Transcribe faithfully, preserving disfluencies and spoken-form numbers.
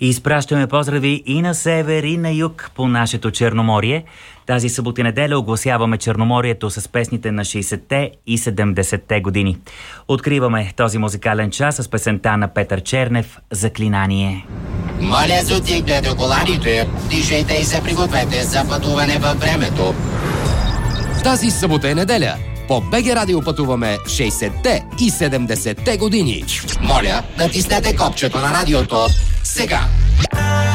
И изпращаме поздрави и на север, и на юг по нашето Черноморие. Тази събота и неделя огласяваме Черноморието с песните на шейсетте и седемдесетте години. Откриваме този музикален час с песента на Петър Чернев «Заклинание». Моля, затигнете коланите, дишайте и се пригответе за пътуване във времето. Тази събота и неделя по БГ Радио пътуваме шейсетте и седемдесетте години. Моля, натиснете копчето на радиото сега.